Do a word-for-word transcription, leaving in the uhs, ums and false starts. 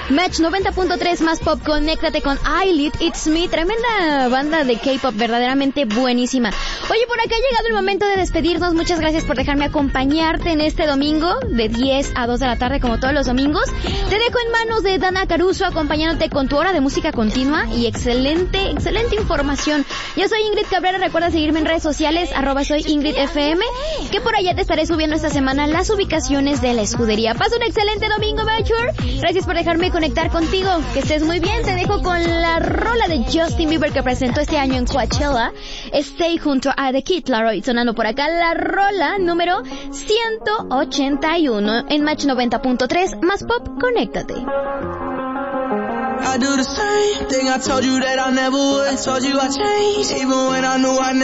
Match noventa punto tres más pop, conéctate con Eyelid, It's Me, tremenda banda de K-pop, verdaderamente buenísima. Oye, por acá ha llegado el momento de despedirnos. Muchas gracias por dejarme acompañarte en este domingo de diez a dos de la tarde, como todos los domingos. Te dejo en manos de Dana Caruso, acompañándote con tu hora de música continua y excelente, excelente información. Yo soy Ingrid Cabrera, recuerda seguirme en redes sociales, arroba soy Ingrid F M, que por allá te estaré subiendo esta semana las ubicaciones de la escudería. Pasa un excelente domingo, Mature. Gracias por dejarme conectar contigo. Que estés muy bien. Te dejo con la rola de Justin Bieber que presentó este año en Coachella. Stay junto a The Kid Laroi, sonando por acá la rola número ciento ochenta y uno en Match noventa punto tres más pop, conéctate. I do the same thing I told you that I never would. I told you I changed, even when I knew I never